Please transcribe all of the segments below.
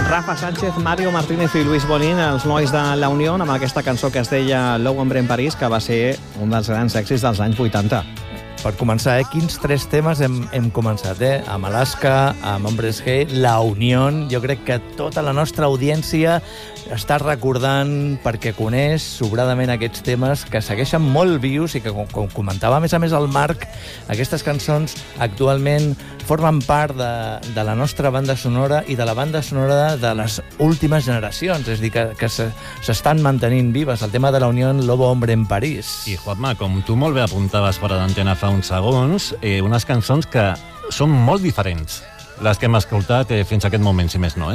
Rafa Sánchez, Mario Martínez i Luis Bonin, els nois de la Unió, amb aquesta cançó que es deia L'Ou Hombre en París, que va ser un dels grans èxits dels anys 80. Per començar, quins 3 temes hem començat, Amb Alaska, amb Hombres G, La Unió. Jo crec que tota la nostra audiència està recordant, perquè coneix sobradament aquests temes que segueixen molt vius i que, com comentava a més el Marc, aquestes cançons actualment formen part de la nostra banda sonora i de la banda sonora de les últimes generacions, és a dir, que s'estan mantenint vives. El tema de La Unió, Lobo Hombre en París. I, Juanma, com tu molt bé apuntaves fora d'antena fa uns segons, unes cançons que són molt diferents, les que hem escoltat fins a aquest moment, si més no,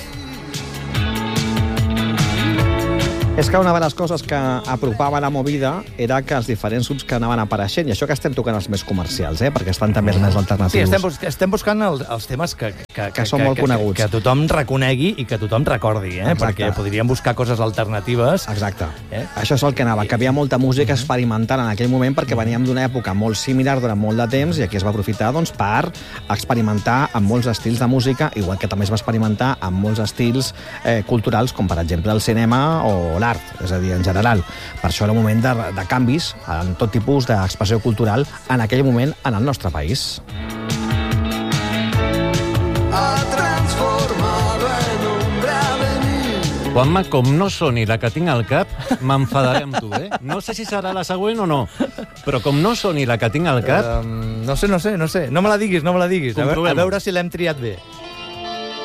És que una de les coses que apropava la movida era que els diferents grups que anaven apareixent, i això que estem tocant els més comercials, perquè estan també els més alternatius. Sí, estem buscant els temes que són molt coneguts. Que tothom reconegui i que tothom recordi, perquè podríem buscar coses alternatives. Exacte. Això és el que anava, que havia molta música experimentant en aquell moment, perquè veníem d'una època molt similar durant molt de temps, i aquí es va aprofitar per experimentar amb molts estils de música, igual que també es va experimentar amb molts estils culturals, com per exemple el cinema o l'art, és a dir, en general. Per això era un moment de canvis en tot tipus d'expressió cultural en aquell moment en el nostre país. Juanma, com no soni la que tinc al cap, m'enfadaré amb tu, No sé si serà la següent o no, però com no soni la que tinc al cap... No sé. No me la diguis. A veure si l'hem triat bé.